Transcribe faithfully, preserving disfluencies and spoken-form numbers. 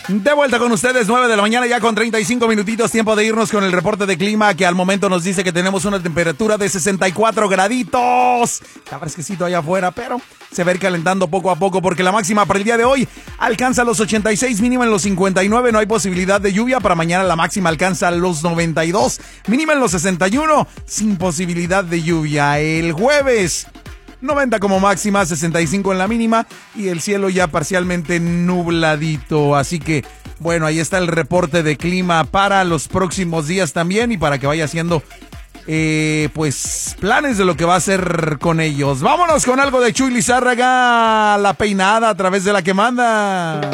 De vuelta con ustedes, nueve de la mañana ya con treinta y cinco minutitos, tiempo de irnos con el reporte de clima que al momento nos dice que tenemos una temperatura de sesenta y cuatro graditos. Está fresquecito allá afuera, pero se va a ir calentando poco a poco porque la máxima para el día de hoy alcanza los ochenta y seis, mínima en los cincuenta y nueve, no hay posibilidad de lluvia. Para mañana la máxima alcanza los noventa y dos, mínima en los sesenta y uno, sin posibilidad de lluvia. El jueves noventa como máxima, sesenta y cinco en la mínima y el cielo ya parcialmente nubladito. Así que, bueno, ahí está el reporte de clima para los próximos días también y para que vaya haciendo, eh, pues, planes de lo que va a hacer con ellos. Vámonos con algo de Chuy Lizárraga, La Peinada a través de La Que Manda.